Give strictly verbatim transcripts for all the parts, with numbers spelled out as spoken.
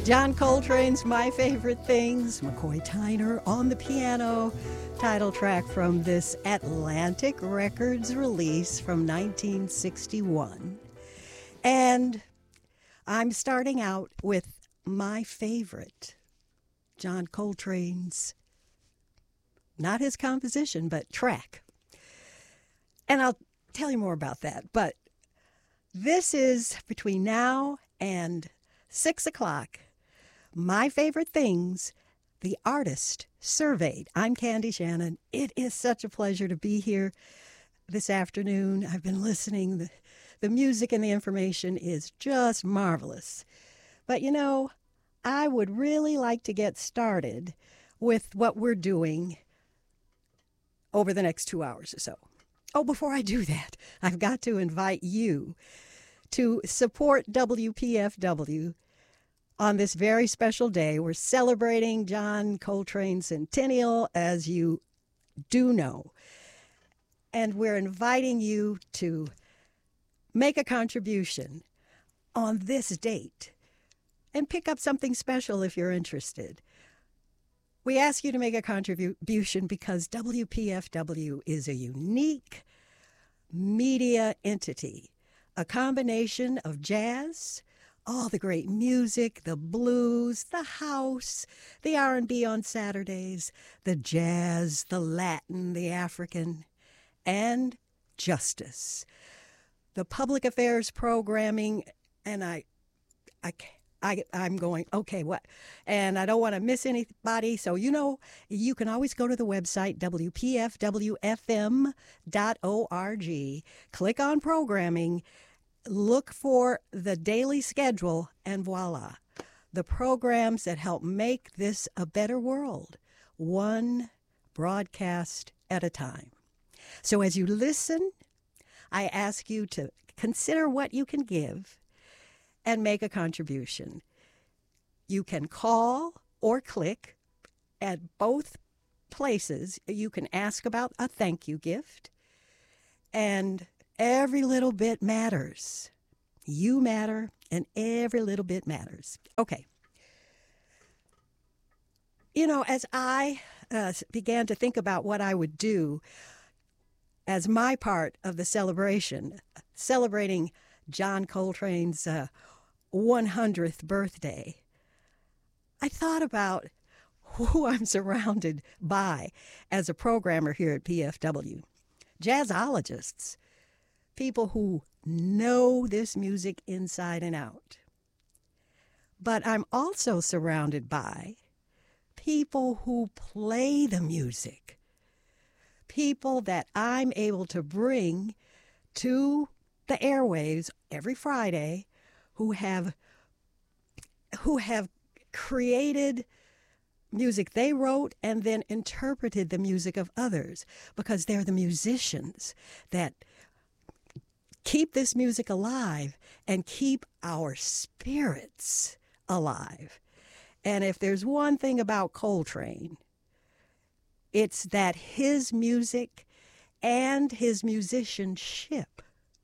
John Coltrane's My Favorite Things, McCoy Tyner on the piano, title track from this Atlantic Records release from nineteen sixty-one. And I'm starting out with my favorite, John Coltrane's, not his composition, but track. And I'll tell you more about that. But this is between now and six o'clock. My Favorite Things, the Artist Surveyed. I'm Candy Shannon. It is such a pleasure to be here this afternoon. I've been listening. The, the music and the information is just marvelous. But, you know, I would really like to get started with what we're doing over the next two hours or so. Oh, before I do that, I've got to invite you to support W P F W on this very special day. We're celebrating John Coltrane's centennial, as you do know. And we're inviting you to make a contribution on this date and pick up something special if you're interested. We ask you to make a contribution because W P F W is a unique media entity, a combination of jazz, all the great music, the blues, the house, the R and B on Saturdays, the jazz, the Latin, the African, and justice. The public affairs programming, and I, I, I, I'm going, okay, what? And I don't want to miss anybody, so you know, you can always go to the website, W P F W F M dot org, click on programming, look for the daily schedule, and voila, the programs that help make this a better world, one broadcast at a time. So as you listen, I ask you to consider what you can give and make a contribution. You can call or click at both places. You can ask about a thank you gift, and every little bit matters. You matter, and every little bit matters. Okay. You know, as I uh, began to think about what I would do as my part of the celebration, celebrating John Coltrane's uh, one hundredth birthday, I thought about who I'm surrounded by as a programmer here at P F W. Jazzologists. People who know this music inside and out. But I'm also surrounded by people who play the music. People that I'm able to bring to the airwaves every Friday who have who have created music they wrote and then interpreted the music of others, because they're the musicians that keep this music alive and keep our spirits alive. And if there's one thing about Coltrane, it's that his music and his musicianship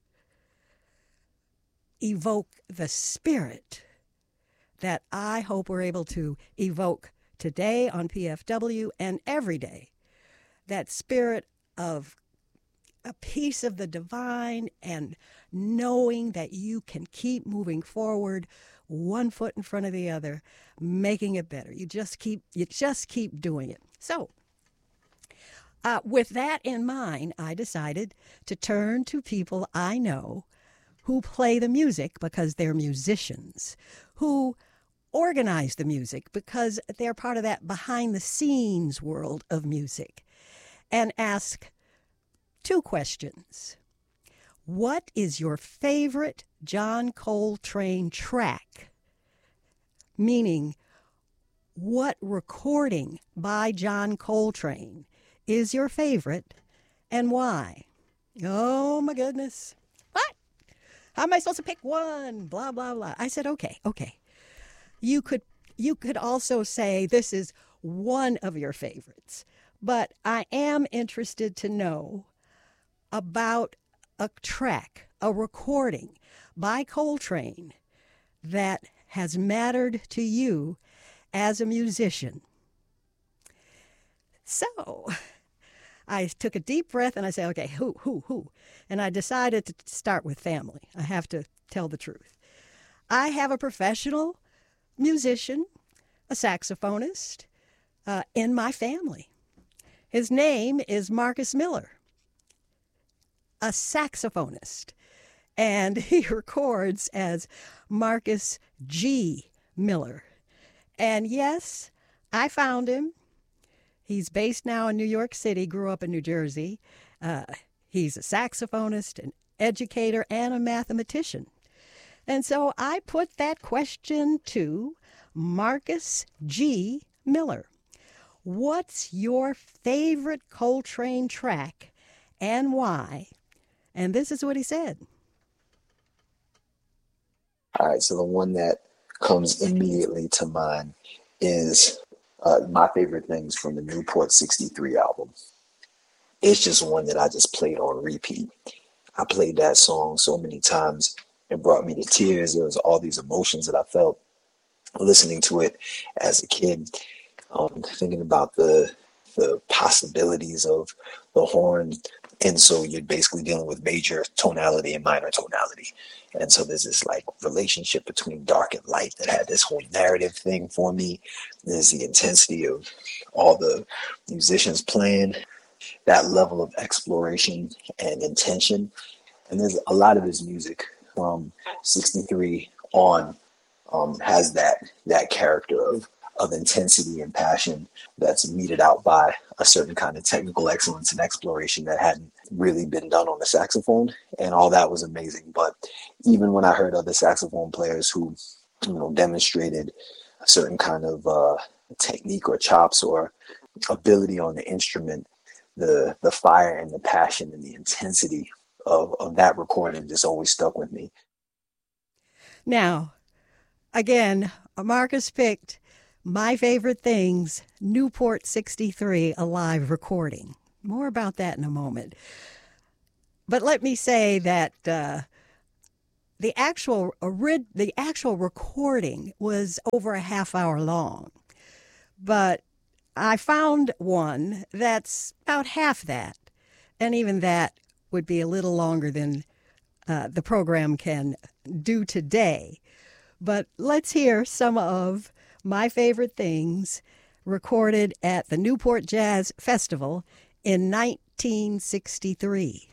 evoke the spirit that I hope we're able to evoke today on P F W and every day. That spirit of a piece of the divine and knowing that you can keep moving forward one foot in front of the other, making it better. You just keep you just keep doing it. So uh, with that in mind, I decided to turn to people I know who play the music because they're musicians, who organize the music because they're part of that behind-the-scenes world of music, and ask two questions. What is your favorite John Coltrane track? Meaning, what recording by John Coltrane is your favorite and why? Oh, my goodness. What? How am I supposed to pick one? Blah, blah, blah. I said, okay, okay. You could, you could also say this is one of your favorites, but I am interested to know about a track, a recording by Coltrane that has mattered to you as a musician? So I took a deep breath and I said, okay, who, who, who? And I decided to start with family. I have to tell the truth. I have a professional musician, a saxophonist, uh, in my family. His name is Marcus Miller, a saxophonist. And he records as Marcus G. Miller. And yes, I found him. He's based now in New York City, grew up in New Jersey. Uh, he's a saxophonist, an educator, and a mathematician. And so I put that question to Marcus G. Miller. What's your favorite Coltrane track and why? And this is what he said. All right, so the one that comes immediately to mind is uh, My Favorite Things from the Newport sixty-three album. It's just one that I just played on repeat. I played that song so many times. It brought me to tears. There was all these emotions that I felt listening to it as a kid, um, thinking about the the possibilities of the horn. And so you're basically dealing with major tonality and minor tonality. And so there's this like relationship between dark and light that had this whole narrative thing for me. There's the intensity of all the musicians playing, that level of exploration and intention. And there's a lot of his music from sixty-three on um, has that that character of of intensity and passion that's meted out by a certain kind of technical excellence and exploration that hadn't really been done on the saxophone. And all that was amazing. But even when I heard other saxophone players who, you know, demonstrated a certain kind of uh, technique or chops or ability on the instrument, the the fire and the passion and the intensity of, of that recording just always stuck with me. Now, again, Marcus picked My Favorite Things, Newport sixty-three, a live recording. More about that in a moment. But let me say that uh, the actual the actual recording was over a half hour long. But I found one that's about half that. And even that would be a little longer than uh, the program can do today. But let's hear some of My Favorite Things recorded at the Newport Jazz Festival in nineteen sixty-three.